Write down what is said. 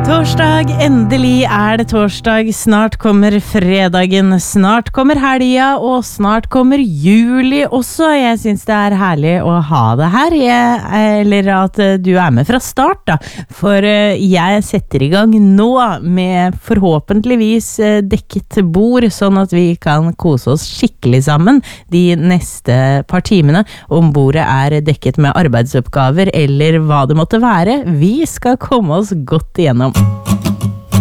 Torsdag, endelig det torsdag, snart kommer fredagen, snart kommer helga, og snart kommer juli også. Jeg synes det herlig å ha det her, eller at du med fra start da, for jeg setter i gang nå med forhåpentligvis dekket bord, sånn at vi kan kose oss skikkelig sammen de neste par timene, om bordet dekket med arbeidsoppgaver, eller hva det måtte være. Vi skal komme oss godt igjennom.